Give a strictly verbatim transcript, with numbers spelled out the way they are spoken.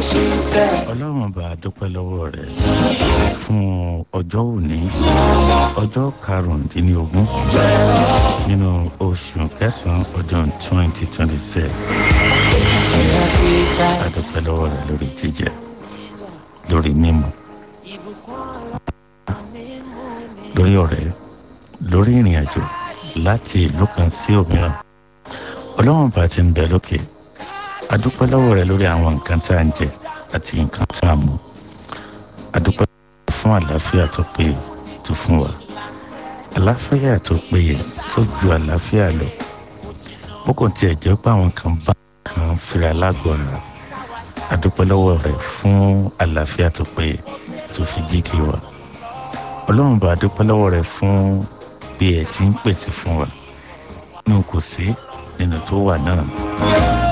ọlọ́run bá a dúpẹ́ lọ́wọ́ rẹ̀ fún ọjọ́ òní ọjọ́ karùndínlógún nínú oṣù kẹsàn-án ọdún twenty twenty six a dúpẹ́ lọ́wọ́ rẹ̀ lórí jíjẹ lórí mímu lórí ọ̀rẹ́ lórí ìrìn àjò láti ìlú kan sí òmíràn ọlọ́run bá ti ń bẹ lókè a dúpẹ́ lọ́wọ́ rẹ̀ lórí àwọn nǹkan tá à ń jẹ àti nǹkan tá à ń mu a dúpẹ́ fún àlàáfíà tó péye tó fún wa àlàáfíà tó péye tó ju àlàáfíà lọ bó kò tiẹ̀ jẹ́ pé àwọn kan bá kan fira lágọ̀ọ́ ara a dúpẹ́ lọ́wọ́ rẹ̀ fún àlàáfíà tó péye tó fi jí kí wa ọlọ́run bá a dúpẹ́ lọ́wọ́ rẹ̀ fún bí ẹ ti ń pèsè fún wa ní kò sí nínú tó wà náà.